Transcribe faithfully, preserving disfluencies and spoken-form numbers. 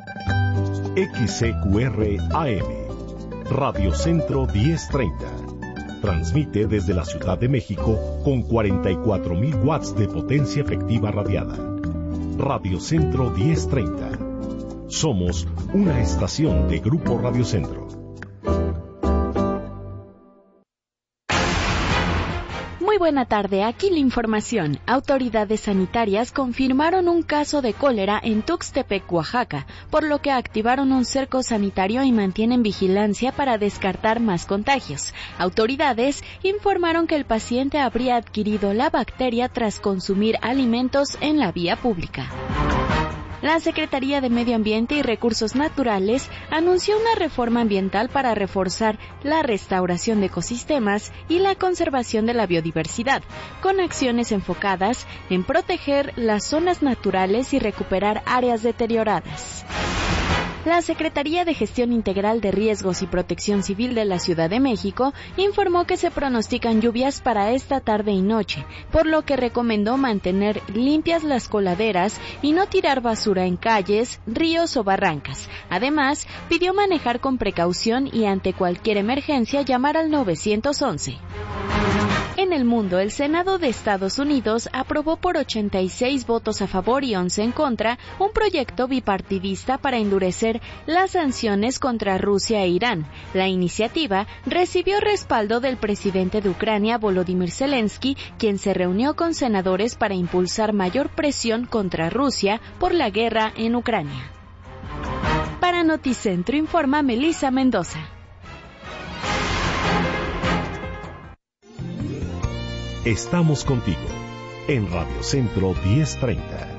X C Q R A M, Radio Centro diez treinta. Transmite desde la Ciudad de México con cuarenta y cuatro mil watts de potencia efectiva radiada. Radio Centro diez treinta. Somos una estación de Grupo Radio Centro. Muy buena tarde, aquí la información. Autoridades sanitarias confirmaron un caso de cólera en Tuxtepec, Oaxaca, por lo que activaron un cerco sanitario y mantienen vigilancia para descartar más contagios. Autoridades informaron que el paciente habría adquirido la bacteria tras consumir alimentos en la vía pública. La Secretaría de Medio Ambiente y Recursos Naturales anunció una reforma ambiental para reforzar la restauración de ecosistemas y la conservación de la biodiversidad, con acciones enfocadas en proteger las zonas naturales y recuperar áreas deterioradas. La Secretaría de Gestión Integral de Riesgos y Protección Civil de la Ciudad de México informó que se pronostican lluvias para esta tarde y noche, por lo que recomendó mantener limpias las coladeras y no tirar basura en calles, ríos o barrancas. Además, pidió manejar con precaución y ante cualquier emergencia llamar al nueve once. En el mundo, el Senado de Estados Unidos aprobó por ochenta y seis votos a favor y once en contra un proyecto bipartidista para endurecer las sanciones contra Rusia e Irán. La iniciativa recibió respaldo del presidente de Ucrania, Volodymyr Zelensky, quien se reunió con senadores para impulsar mayor presión contra Rusia por la guerra en Ucrania. Para Noticentro informa Melissa Mendoza. Estamos contigo en Radio Centro diez treinta.